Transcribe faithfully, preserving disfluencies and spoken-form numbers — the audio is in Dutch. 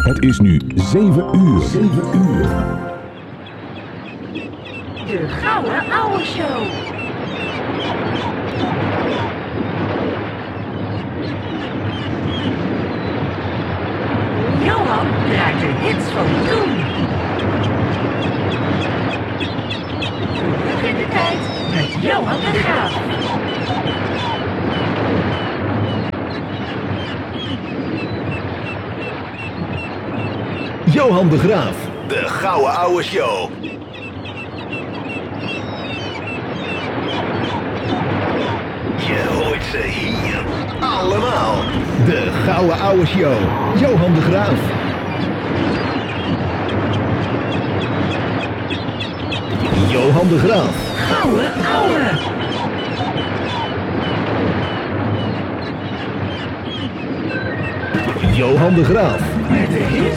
Het is nu zeven uur. zeven uur. De Gouden Ouwe Show. Johan draait de hits van toen. Terug in de tijd met Johan de Graaf. Johan de Graaf. De Gouden Ouwe Show. Je hoort ze hier allemaal. De Gouden Ouwe Show. Johan de Graaf. Johan de Graaf. Gouden Ouwe. Johan de Graaf. Met de hits